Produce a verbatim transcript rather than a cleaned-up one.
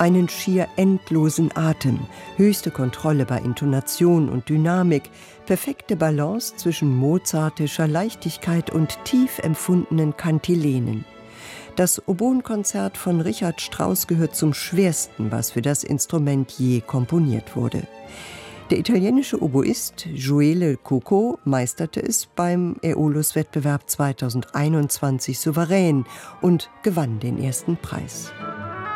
einen schier endlosen Atem, höchste Kontrolle bei Intonation und Dynamik, perfekte Balance zwischen mozartischer Leichtigkeit und tief empfundenen Kantilenen. Das Oboenkonzert von Richard Strauss gehört zum schwersten, was für das Instrument je komponiert wurde. Der italienische Oboist Gioele Coco meisterte es beim Aeolus-Wettbewerb zweitausendeinundzwanzig souverän und gewann den ersten Preis.